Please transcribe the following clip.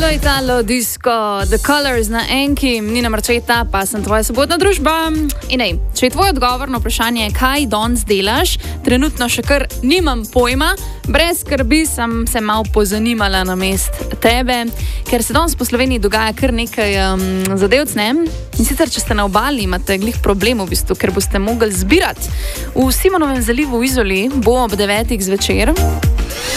Čudo Italo, disco, The Colors na Enki, Nina Marčeta, pa sem tvoja sobotna družba. Inej, če je tvoj odgovor na vprašanje, kaj danes delaš, trenutno še kar nimam pojma, brez skrbi sem se malo pozanimala na mest tebe, ker se danes po Sloveniji dogaja kar nekaj zadevc, ne? In sicer, če ste na obali, imate glih problem v bistvu, ker boste mogli zbirati. V Simonovem zalivu v Izoli bo ob 9. zvečer